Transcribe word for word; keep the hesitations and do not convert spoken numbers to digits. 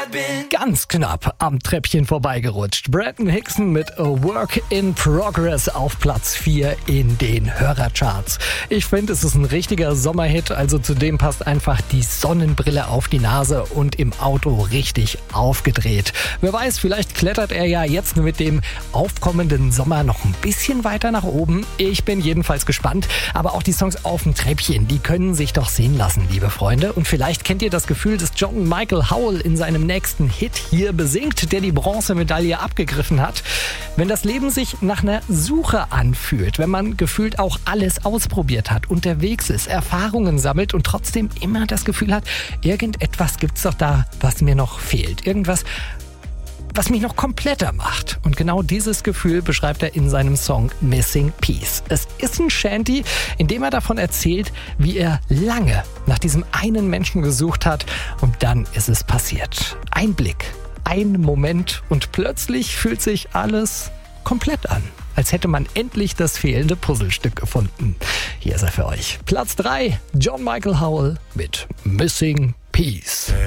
Ganz knapp am Treppchen vorbeigerutscht. Bretton Hickson mit A Work in Progress auf Platz vier in den Hörercharts. Ich finde, es ist ein richtiger Sommerhit, also zudem passt einfach die Sonnenbrille auf die Nase und im Auto richtig aufgedreht. Wer weiß, vielleicht klettert er ja jetzt mit dem aufkommenden Sommer noch ein bisschen weiter nach oben. Ich bin jedenfalls gespannt, aber auch die Songs auf dem Treppchen, die können sich doch sehen lassen, liebe Freunde. Und vielleicht kennt ihr das Gefühl, das John Michael Howell in seinem nächsten Hit hier besingt, der die Bronzemedaille abgegriffen hat. Wenn das Leben sich nach einer Suche anfühlt, wenn man gefühlt auch alles ausprobiert hat, unterwegs ist, Erfahrungen sammelt und trotzdem immer das Gefühl hat, irgendetwas gibt's doch da, was mir noch fehlt. Irgendwas, was mich noch kompletter macht. Und genau dieses Gefühl beschreibt er in seinem Song Missing Piece. Es ist ein Shanty, in dem er davon erzählt, wie er lange nach diesem einen Menschen gesucht hat und dann ist es passiert. Ein Blick, ein Moment und plötzlich fühlt sich alles komplett an. Als hätte man endlich das fehlende Puzzlestück gefunden. Hier ist er für euch. Platz drei, John Michael Howell mit Missing Piece.